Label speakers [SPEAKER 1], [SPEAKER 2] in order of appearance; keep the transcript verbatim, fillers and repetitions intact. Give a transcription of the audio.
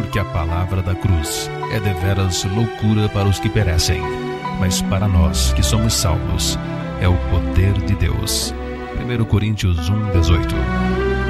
[SPEAKER 1] porque a palavra da cruz é deveras loucura para os que perecem, mas para nós que somos salvos, é o poder de Deus. primeira Coríntios um, dezoito.